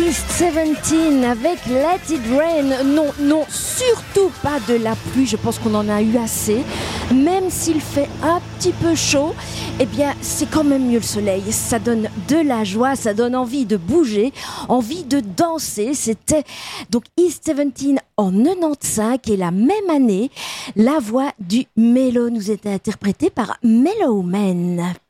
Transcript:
East 17 avec Let It Rain. Non, non, surtout pas de la pluie. Je pense qu'on en a eu assez. Même s'il fait un petit peu chaud, eh bien, c'est quand même mieux le soleil. Ça donne de la joie, ça donne envie de bouger, envie de danser. C'était donc East 17 en 95 et la même année, la voix du Mélo nous était interprétée par Mellow Man.